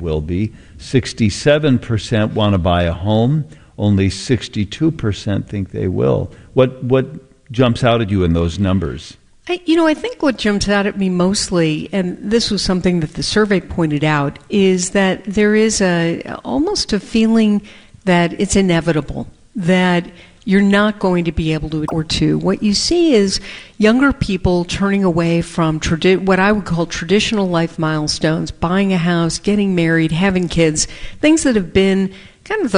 will be. 67% want to buy a home. Only 62% think they will. What jumps out at you in those numbers? I think what jumps out at me mostly, and this was something that the survey pointed out, is that there is almost a feeling that it's inevitable, that you're not going to be able to afford to. What you see is younger people turning away from what I would call traditional life milestones, buying a house, getting married, having kids, things that have been kind of